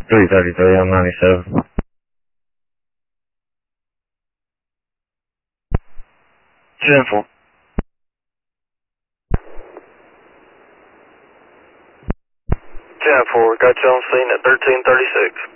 333 on 97. 10-4. 10-4, got you on scene at 1336.